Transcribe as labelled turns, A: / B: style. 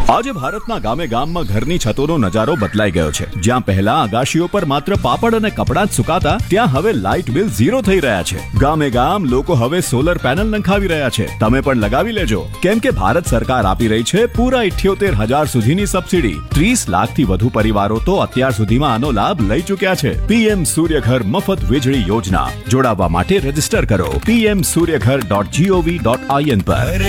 A: આજે ભારતના ગામે ગામમાં ઘરની છતોનો નજારો બદલાઈ ગયો છે. જ્યાં પહેલા અગાશીઓ પર માત્ર પાપડ અને કપડાં જ સુકાતા, ત્યાં હવે લાઇટ બિલ 0 થઈ રહ્યા છે. ગામે ગામ લોકો હવે સોલર પેનલ નંખાવી રહ્યા છે. તમે પણ લગાવી લેજો, કેમ કે ભારત સરકાર આપી રહી છે પૂરા 78,000 સુધીની સબસિડી. 30 લાખથી વધુ પરિવારો તો અત્યાર સુધીમાં આનો લાભ લઈ ચૂક્યા છે. પીએમ સૂર્યઘર મફત વીજળી યોજના. જોડાવા માટે રજીસ્ટર કરો pmsuryaghar.gov.in પર.